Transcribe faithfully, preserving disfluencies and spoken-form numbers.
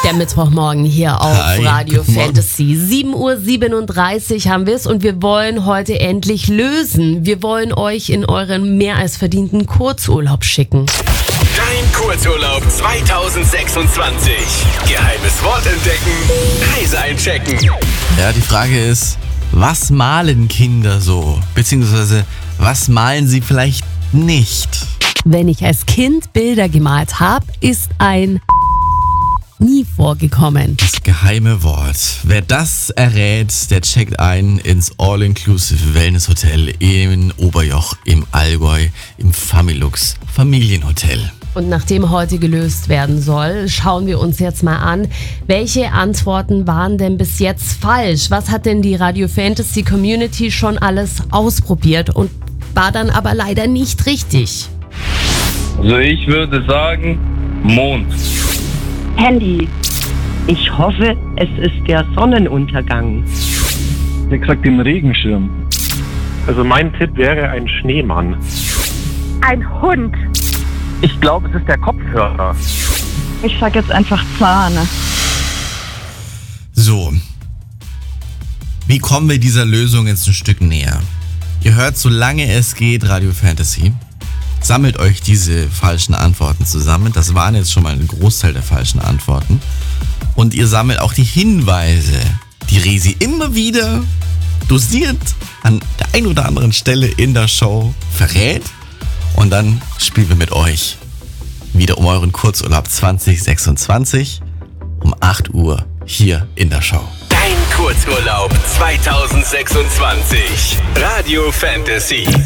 Der Mittwochmorgen hier auf Hi, Radio guten Morgen. Fantasy. sieben Uhr siebenunddreißig haben wir es und wir wollen heute endlich lösen. Wir wollen euch in euren mehr als verdienten Kurzurlaub schicken. Dein Kurzurlaub zweitausendsechsundzwanzig. Geheimes Wort entdecken, Reise einchecken. Ja, die Frage ist, was malen Kinder so? Beziehungsweise, was malen sie vielleicht nicht? Wenn ich als Kind Bilder gemalt habe, ist ein nie vorgekommen. Das geheime Wort. Wer das errät, der checkt ein ins All-Inclusive Wellness Hotel in Oberjoch im Allgäu im Familux Familienhotel. Und nachdem heute gelöst werden soll, schauen wir uns jetzt mal an, welche Antworten waren denn bis jetzt falsch? Was hat denn die Radio Fantasy Community schon alles ausprobiert und war dann aber leider nicht richtig? Also ich würde sagen, Mond. Handy. Ich hoffe, es ist der Sonnenuntergang. Ich hätte gesagt, den Regenschirm. Also mein Tipp wäre ein Schneemann. Ein Hund. Ich glaube, es ist der Kopfhörer. Ich sag jetzt einfach Zahn. So, wie kommen wir dieser Lösung jetzt ein Stück näher? Ihr hört, solange es geht, Radio Fantasy. Sammelt euch diese falschen Antworten zusammen. Das waren jetzt schon mal ein Großteil der falschen Antworten. Und ihr sammelt auch die Hinweise, die Resi immer wieder dosiert an der einen oder anderen Stelle in der Show verrät. Und dann spielen wir mit euch wieder um euren Kurzurlaub zwanzig sechsundzwanzig um acht Uhr hier in der Show. Dein Kurzurlaub zweitausendsechsundzwanzig. Radio Fantasy.